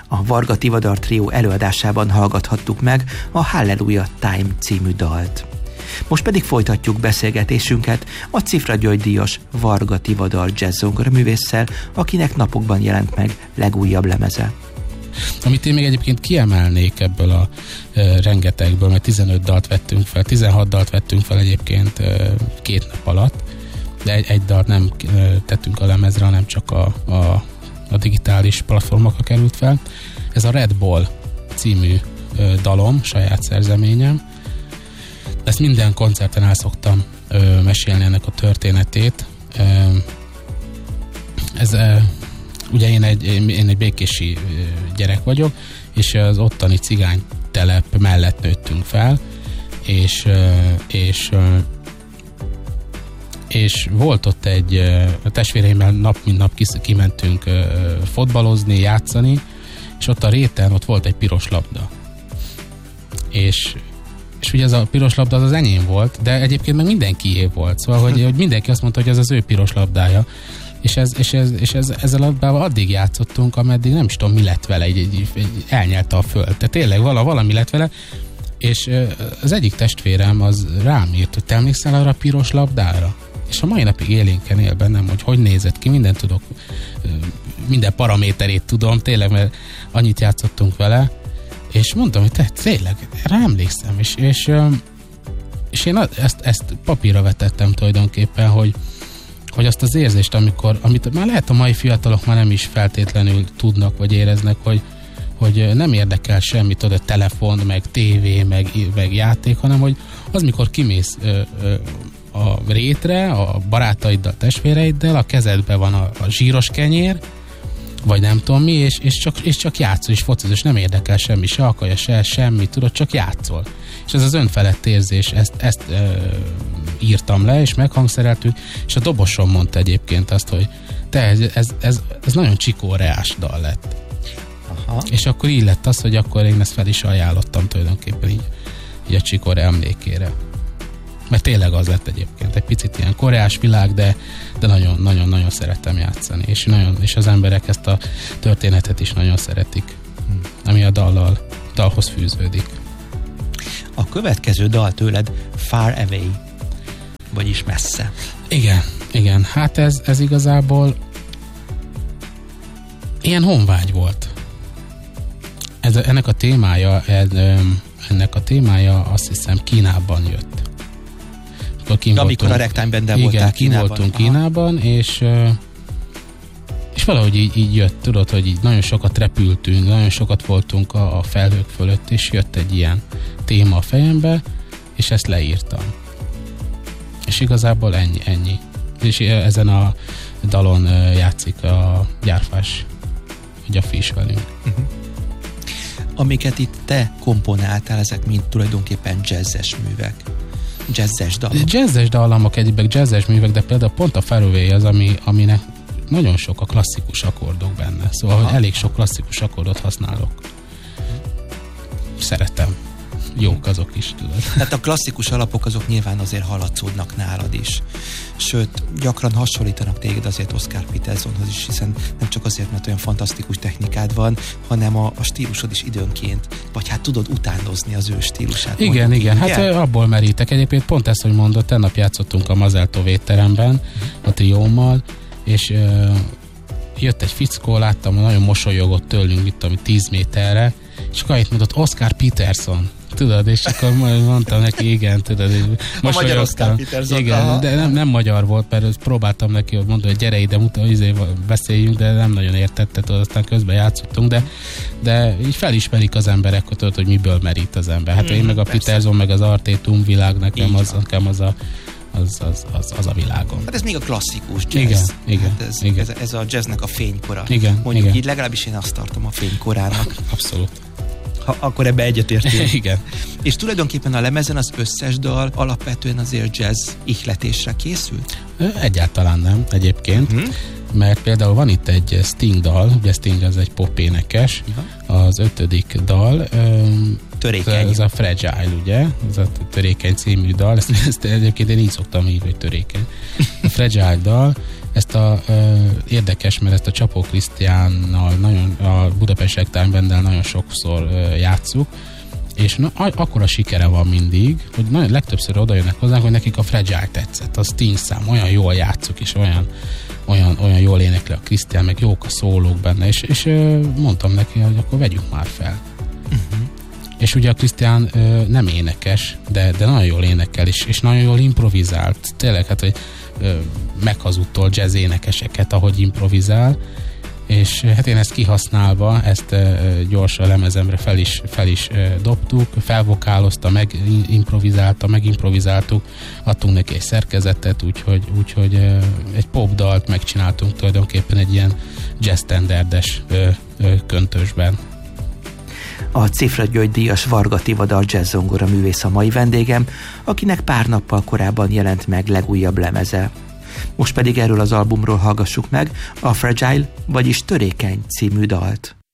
A Varga Tivadar Trió előadásában hallgathattuk meg a Hallelujah Time című dalt. Most pedig folytatjuk beszélgetésünket a Cifra György díjas Varga Tivadar jazz-zongoraművésszel, akinek napokban jelent meg legújabb lemeze. Amit én még egyébként kiemelnék ebből a rengetegből, mert 15 dalt vettünk fel, 16 dalt vettünk fel egyébként 2 nap alatt, de egy dalt nem tettünk a lemezre, hanem csak a digitális platformokra került fel. Ez a Red Bull című dalom, saját szerzeményem. Ezt minden koncerten el szoktam mesélni ennek a történetét. Ugye én egy békési gyerek vagyok, és az ottani cigány telep mellett nőttünk fel, és volt ott a testvéreimmel nap mint nap kimentünk fotbalozni, játszani, és ott a réten ott volt egy piros labda. És ugye ez a piros labda az enyém volt, de egyébként meg mindenkié volt. Szóval, hogy mindenki azt mondta, hogy ez az ő piros labdája. És ezzel a labdával addig játszottunk, ameddig nem is tudom, mi lett vele, elnyelte a föld. Tehát tényleg valami lett vele, és az egyik testvérem az rám írt, hogy te emlékszel arra a piros labdára? És a mai napig élénken él bennem, hogy nézett ki, mindent tudok, minden paraméterét tudom, tényleg, mert annyit játszottunk vele, és mondtam, hogy te tényleg, erre emlékszem, és én ezt papírra vetettem tulajdonképpen, hogy azt az érzést, amit már lehet a mai fiatalok már nem is feltétlenül tudnak, vagy éreznek, hogy nem érdekel semmit, a telefon, meg tévé, meg játék, hanem hogy az, mikor kimész a rétre, a barátaiddal, testvéreiddel, a kezedben van a zsíros kenyér, vagy nem tudom mi, és csak játszol, és focizol, és nem érdekel semmi, se akaja, se semmi, tudod, csak játszol. És ez az önfelett érzés, ezt írtam le, és meghangszereltük, és a dobosom mondta egyébként azt, hogy te, ez nagyon csikóreás dal lett. Aha. És akkor így lett az, hogy akkor én ezt fel is ajánlottam tulajdonképpen így a csikóre emlékére. Mert tényleg az lett egyébként. Egy picit ilyen koreás világ, de nagyon-nagyon szerettem játszani. És az emberek ezt a történetet is nagyon szeretik, ami a dalhoz fűződik. A következő dal tőled Far Away, vagyis messze. Igen. Hát ez igazából ilyen honvágy volt. Ennek a témája azt hiszem Kínában jött. Amikor a Ragtime Band-del voltál Kínában. Igen, voltunk Kínában, és valahogy így jött, tudod, hogy így nagyon sokat repültünk, nagyon sokat voltunk a felhők fölött, és jött egy ilyen téma a fejembe, és ezt leírtam. És igazából ennyi. És ezen a dalon játszik a Gyárfás Gyafi is velünk. Uh-huh. Amiket itt te komponáltál, ezek mind tulajdonképpen jazzes művek. Jazzes dallamok. Jazzes dallamok, egyébként jazzes művek, de például pont a Far Away az, aminek nagyon sok a klasszikus akkordok benne. Szóval, hogy elég sok klasszikus akkordot használok. Szeretem. Jók azok is, tudod. Tehát a klasszikus alapok azok nyilván azért hallatszódnak nálad is. Sőt, gyakran hasonlítanak téged azért Oscar Petersonhoz is, hiszen nem csak azért, mert olyan fantasztikus technikád van, hanem a stílusod is időnként, vagy hát tudod utánozni az ő stílusát. Igen. Hát abból merítek. Egyébként pont ezt, hogy mondott, tennap játszottunk a Mazeltov étteremben a triómmal, és jött egy fickó, láttam, nagyon mosolyogott tőlünk, itt ami 10 méterre, és akkor itt mondott Oscar Peterson. Tudod, és akkor mondtam neki, igen, tudod. A magyar Oscar Peterson. Igen, de nem magyar volt, mert próbáltam neki mondani, hogy gyere ide, beszéljünk, de nem nagyon értette, tudod, aztán közben játszottunk, de így felismerik az emberek, tudod, hogy miből merít az ember. Hát én meg a persze. Peterson, meg az Artétum világ, nekem az a világom. Hát ez még a klasszikus jazz. Igen. Hát ez a jazznek a fénykora. Igen. Mondjuk igen. Így, legalábbis én azt tartom a fénykorának. Abszolút. Akkor ebbe egyetértünk. Igen. És tulajdonképpen a lemezen az összes dal alapvetően azért jazz ihletésre készült? Egyáltalán nem, egyébként. Mert például van itt egy Sting dal, ugye Sting az egy pop énekes, az 5. dal, Törékeny. Ez a Fragile, ugye? Ez a Törékeny című dal. Ezt egyébként én így szoktam írni, hogy törékeny. A Fragile dal, érdekes, mert ezt a Csapó Krisztiánnal nagyon, a Budapest Ragtime Banddel nagyon sokszor játsszuk, és akkora sikere van mindig, hogy legtöbbször oda jönnek hozzánk, hogy nekik a Fragile tetszett, az Sting szám, olyan jól játsszuk, és olyan jól énekli a Krisztián, meg jók a szólók benne, és mondtam neki, hogy akkor vegyük már fel. És ugye a Krisztián nem énekes, de nagyon jól énekel, és nagyon jól improvizált. Tényleg, hát, hogy meghazudtol jazz énekeseket, ahogy improvizál, és hát én ezt kihasználva, ezt gyorsan a lemezemre fel is dobtuk, felvokálozta, megimprovizáltuk, adtunk neki egy szerkezetet, úgyhogy egy popdalt megcsináltunk tulajdonképpen egy ilyen jazz standardes köntösben. A Cifra György díjas Varga Tivadar jazzzongora művész a mai vendégem, akinek pár nappal korábban jelent meg legújabb lemeze. Most pedig erről az albumról hallgassuk meg a Fragile, vagyis Törékeny című dalt.